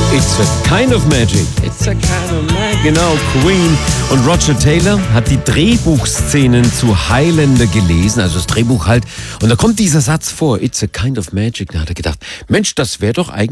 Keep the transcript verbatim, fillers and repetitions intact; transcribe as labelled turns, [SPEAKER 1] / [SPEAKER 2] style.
[SPEAKER 1] It's a kind of magic. It's a kind of magic. Genau, Queen. Und Roger Taylor hat die Drehbuchszenen zu Highlander gelesen, also das Drehbuch halt. Und da kommt dieser Satz vor, It's a kind of magic. Da hat er gedacht, Mensch, das wäre doch eigentlich